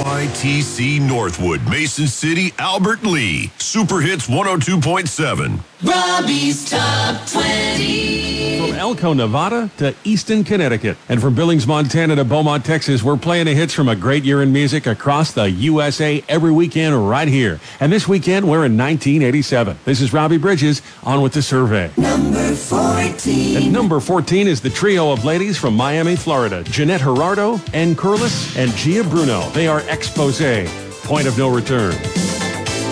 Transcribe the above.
WYTC Northwood, Mason City, Albert Lee. Super Hits 102.7. Robbie's Top 20. From Elko, Nevada to Easton, Connecticut. And from Billings, Montana to Beaumont, Texas, we're playing the hits from a great year in music across the USA every weekend right here. And this weekend, we're in 1987. This is Robbie Bridges on with the survey. Number 14. At number 14 is the trio of ladies from Miami, Florida. Jeanette Gerardo, Ann Curlis, and Gia Bruno. They are Exposé, Point of No Return.